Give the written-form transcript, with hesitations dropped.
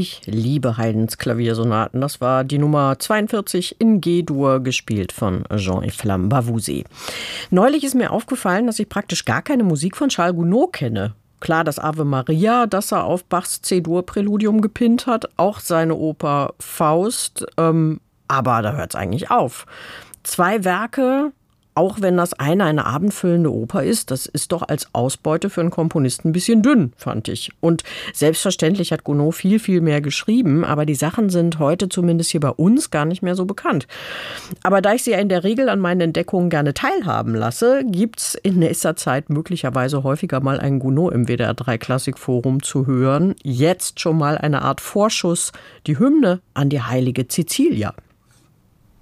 Ich liebe Haydns Klaviersonaten. Das war die Nummer 42 in G-Dur, gespielt von Jean-Efflam Bavouzet. Neulich ist mir aufgefallen, dass ich praktisch gar keine Musik von Charles Gounod kenne. Klar, das Ave Maria, das er auf Bachs C-Dur-Präludium gepinnt hat, auch seine Oper Faust, aber da hört es eigentlich auf. 2 Werke, auch wenn das eine abendfüllende Oper ist, das ist doch als Ausbeute für einen Komponisten ein bisschen dünn, fand ich. Und selbstverständlich hat Gounod viel, viel mehr geschrieben, aber die Sachen sind heute zumindest hier bei uns gar nicht mehr so bekannt. Aber da ich Sie ja in der Regel an meinen Entdeckungen gerne teilhaben lasse, gibt's in nächster Zeit möglicherweise häufiger mal einen Gounod im WDR 3 Klassikforum zu hören. Jetzt schon mal eine Art Vorschuss, die Hymne an die heilige Cecilia.